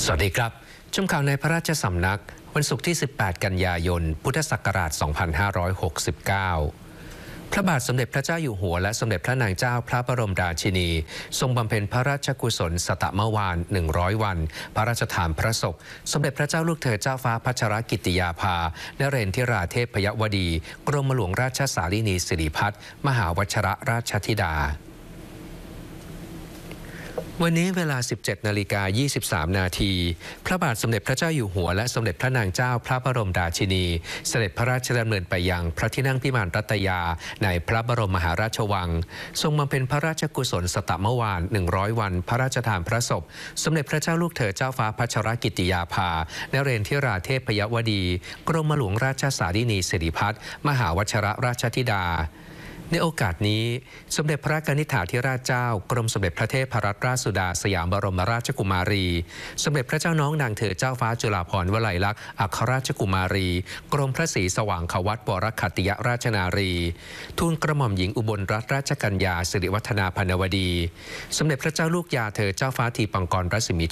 สวัสดีครับชมข่าวในพระราชสำนักวันศุกร์ที่ 18 กันยายน พุทธศักราช 2569 พระบาทสมเด็จพระเจ้าอยู่หัวและสมเด็จพระนางเจ้าพระบรมราชินีทรงบำเพ็ญพระราชกุศลสตมวาน 100 วันพระราชทานพระศพสมเด็จพระเจ้าลูกเธอเจ้าฟ้าพัชรกิติยาภานเรนทิราเทพยวดีกรมหลวงราชสารินีสิริพัฒน์มหาวชิรราชธิดาวันนี้เวลา 17:23 นาทีพระบาทสมเด็จพระเจ้าอยู่หัวและสมเด็จพระนางเจ้าพระบรมราชินีเสด็จพระราชดำเนินไปยังพระที่นั่งพิมานรัตยาในพระบรมมหาราชวังทรงบำเพ็ญพระราชกุศลสตมวาน 100 วันพระราชทานพระศพสมเด็จพระเจ้าลูกเธอเจ้าฟ้าพัชรกิติยาภานเรนทิราเทพยวดีกรมหลวงราชสารินีสิริพัฒน์มหาวชิรราชธิดาในโอกาสนี้สมเด็จพระกนิษฐาธิราชเจ้ากรมสมเด็จพระเทพรัตนราชสุดาสยามบรมราชกุมารีสมเด็จพระเจ้าน้องนางเธอเจ้าฟ้าจุฬาภรณ์วลัยลักษณ์อัครราชกุมารีกรมพระศรีสว่างขวัตวรขัตติยราชนารีทูลกระหม่อมหญิงอุบลรัตนราชกัญญาสิริวัฒนาพนวดีสมเด็จพระเจ้าลูกยาเธอเจ้าฟ้าทีปังกรรัศมี